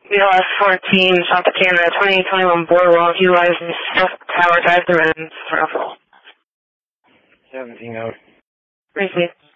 BLS 14, Shop Canada, 2021 Boardwalk, utilizing Tower, drive through and throttle. 17 out. Receive.